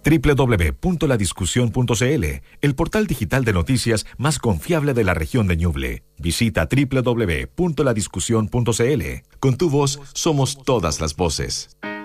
www.ladiscusión.cl, el portal digital de noticias más confiable de la región de Ñuble. Visita www.ladiscusión.cl. Con tu voz somos todas las voces.